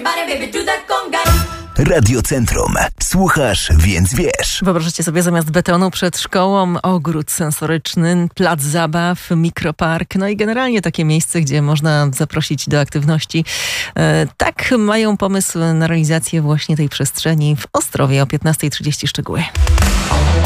Radio Centrum. Słuchasz, więc wiesz. Wyobraźcie sobie zamiast betonu przed szkołą ogród sensoryczny, plac zabaw, mikropark, no i generalnie takie miejsce, gdzie można zaprosić do aktywności. Tak mają pomysł na realizację właśnie tej przestrzeni w Ostrowie o 15:30 szczegóły.